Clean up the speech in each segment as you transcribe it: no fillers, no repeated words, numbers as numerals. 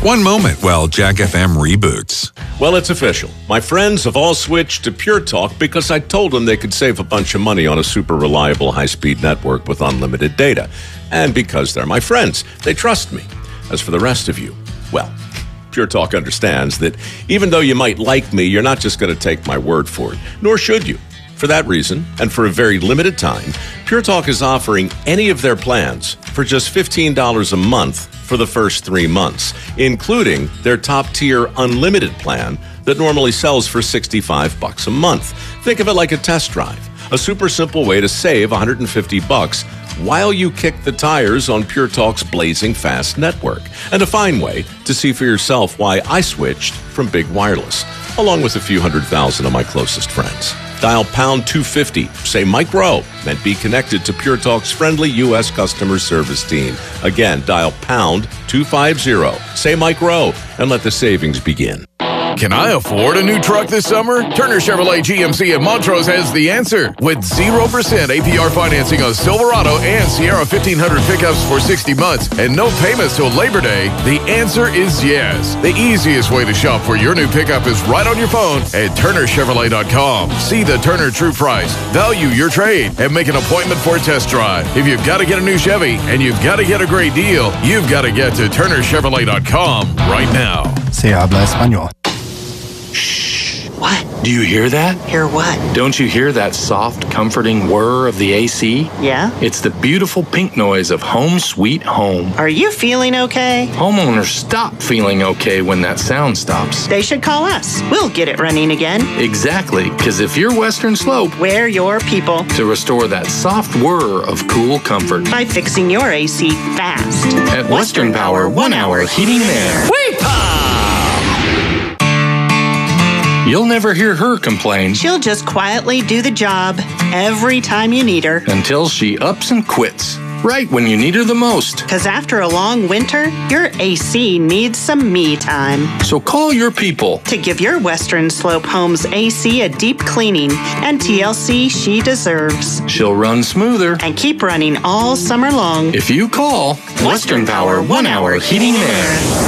One moment while Jack FM reboots. Well, it's official. My friends have all switched to Pure Talk because I told them they could save a bunch of money on a super reliable high-speed network with unlimited data. And because they're my friends, they trust me. As for the rest of you, well, Pure Talk understands that even though you might like me, you're not just going to take my word for it, nor should you. For that reason, and for a very limited time, Pure Talk is offering any of their plans for just $15 a month for the first 3 months, including their top-tier unlimited plan that normally sells for $65 a month. Think of it like a test drive, a super simple way to save $150 while you kick the tires on Pure Talk's blazing fast network, and a fine way to see for yourself why I switched from big wireless, along with a few 100,000 of my closest friends. Dial pound 250, say Mike Rowe, and be connected to Pure Talk's friendly U.S. customer service team. Again, dial pound 250, say Mike Rowe, and let the savings begin. Can I afford a new truck this summer? Turner Chevrolet GMC in Montrose has the answer. With 0% APR financing on Silverado and Sierra 1500 pickups for 60 months and no payments till Labor Day, the answer is yes. The easiest way to shop for your new pickup is right on your phone at TurnerChevrolet.com. See the Turner True Price, value your trade, and make an appointment for a test drive. If you've got to get a new Chevy and you've got to get a great deal, you've got to get to TurnerChevrolet.com right now. Se habla español. What? Do you hear that? Hear what? Don't you hear that soft, comforting whir of the AC? Yeah? It's the beautiful pink noise of Home Sweet Home. Are you feeling okay? Homeowners stop feeling okay when that sound stops. They should call us. We'll get it running again. Exactly, because if you're Western Slope, we're your people. To restore that soft whir of cool comfort. By fixing your AC fast. At Western Power, 1 hour heating and air. You'll never hear her complain. She'll just quietly do the job every time you need her. Until she ups and quits. Right when you need her the most. Because after a long winter, your AC needs some me time. So call your people. To give your Western Slope Home's AC a deep cleaning and TLC she deserves. She'll run smoother. And keep running all summer long. If you call Western Power 1 hour heating and air.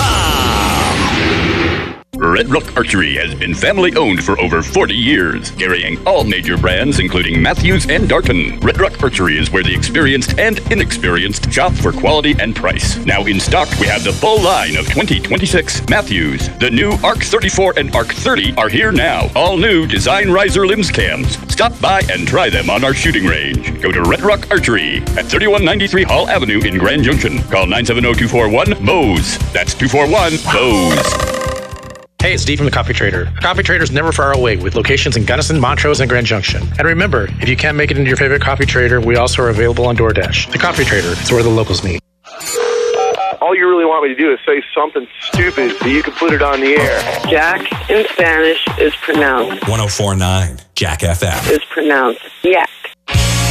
Red Rock Archery has been family-owned for over 40 years, carrying all major brands including Matthews and Darton. Red Rock Archery is where the experienced and inexperienced shop for quality and price. Now in stock, we have the full line of 2026 Matthews. The new ARC 34 and ARC 30 are here now. All new design riser limbs cams. Stop by and try them on our shooting range. Go to Red Rock Archery at 3193 Hall Avenue in Grand Junction. Call 970-241-BOWS. That's 241-BOWS. Hey, it's Steve from The Coffee Trader. Coffee Trader's never far away with locations in Gunnison, Montrose, and Grand Junction. And remember, if you can't make it into your favorite Coffee Trader, we also are available on DoorDash. The Coffee Trader, it's where the locals meet. All you really want me to do is say something stupid so you can put it on the air. Jack in Spanish is pronounced 104.9 Jack FM. Is pronounced yak.